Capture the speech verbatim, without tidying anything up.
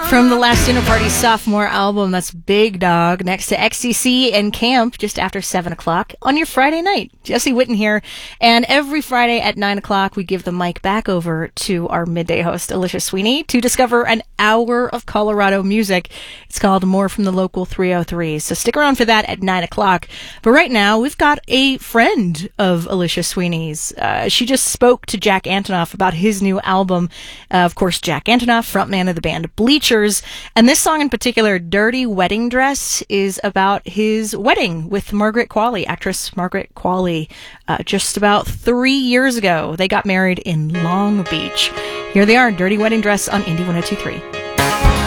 From the last Dinner Party sophomore album, that's Big Dog, next to X T C and Camp, just after seven o'clock on your Friday night. Jesse Witten here, and every Friday at nine o'clock, we give the mic back over to our midday host, Alicia Sweeney, to discover an hour of Colorado music. It's called More from the Local three oh three, so stick around for that at nine o'clock. But right now, we've got a friend of Alicia Sweeney's. Uh, she just spoke to Jack Antonoff about his new album. Uh, of course, Jack Antonoff, frontman of the band Bleachers. And this song in particular, Dirty Wedding Dress, is about his wedding with Margaret Qualley, actress Margaret Qualley, uh, just about three years ago. They got married in Long Beach. Here they are, Dirty Wedding Dress on Indie one oh two point three.